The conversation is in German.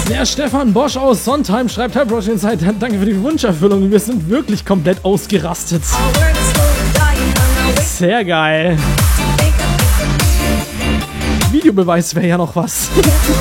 Der Stefan Bosch aus Sondheim schreibt: Hi Brosh Inside, danke für die Wunscherfüllung. Wir sind wirklich komplett ausgerastet. Sehr geil. Videobeweis wäre ja noch was.